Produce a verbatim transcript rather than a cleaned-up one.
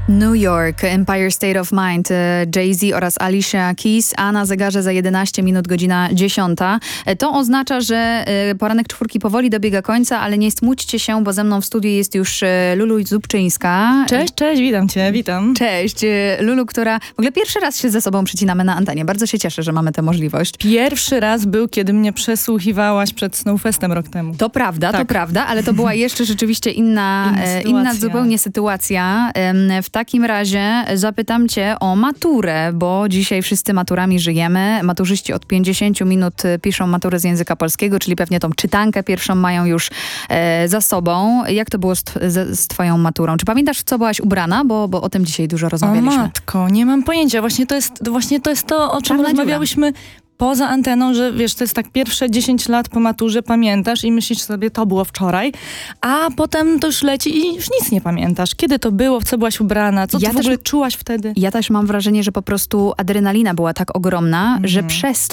New York, Empire State of Mind, Jay-Z oraz Alicia Keys, a na zegarze za jedenaście minut godzina dziesiąta. To oznacza, że poranek czwórki powoli dobiega końca, ale nie smućcie się, bo ze mną w studiu jest już Lulu Zubczyńska. Cześć, cześć, witam cię, witam. Cześć, Lulu, która w ogóle pierwszy raz się ze sobą przecinamy na antenie. Bardzo się cieszę, że mamy tę możliwość. Pierwszy raz był, kiedy mnie przesłuchiwałaś przed Snowfestem rok temu. To prawda, tak. to prawda, ale to była jeszcze rzeczywiście inna, inna, inna zupełnie sytuacja. W takim razie zapytam cię o maturę, bo dzisiaj wszyscy maturami żyjemy. Maturzyści od pięćdziesięciu minut piszą maturę z języka polskiego, czyli pewnie tą czytankę pierwszą mają już e, za sobą. Jak to było z, z, z twoją maturą? Czy pamiętasz, w co byłaś ubrana? Bo, bo o tym dzisiaj dużo rozmawialiśmy. O matko, nie mam pojęcia. Właśnie to jest, właśnie to, jest to, o czym Czarna rozmawiałyśmy poza anteną, że wiesz, to jest tak pierwsze dziesięć lat po maturze, pamiętasz i myślisz sobie, to było wczoraj, a potem to już leci i już nic nie pamiętasz. Kiedy to było, w co byłaś ubrana, co Ja ty w też- ogóle czułaś wtedy? Ja też mam wrażenie, że po prostu adrenalina była tak ogromna, Mhm. że przez